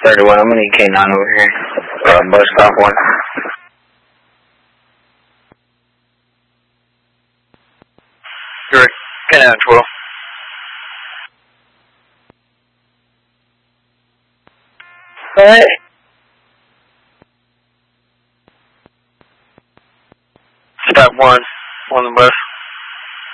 31, I'm gonna need K9 over here. Bus stop 1. You're K9 12. Alright. Stop 1 on the bus.